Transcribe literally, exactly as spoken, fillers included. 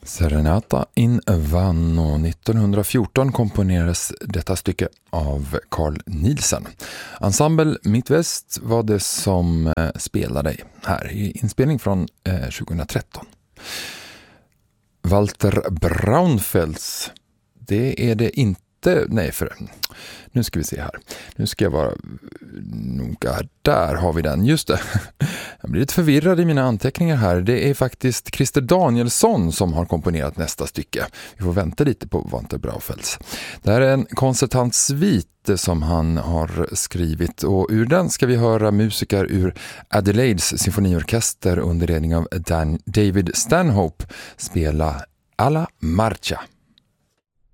Serenata in Vanno. nittonhundrafjorton komponerades detta stycke av Carl Nielsen. Ensemble Mittväst var det som spelade här i inspelning från eh, tjugohundratretton. Walter Braunfels, det är det inte. Nej, för nu ska vi se här. Nu ska jag vara noga. Där har vi den. Just det. Jag blir lite förvirrad i mina anteckningar här. Det är faktiskt Christer Danielsson som har komponerat nästa stycke. Vi får vänta lite på Walter Braunfels. Det här är en koncertant svit som han har skrivit, och ur den ska vi höra musiker ur Adelaides symfoniorkester under ledning av Dan David Stanhope spela Alla Marcia.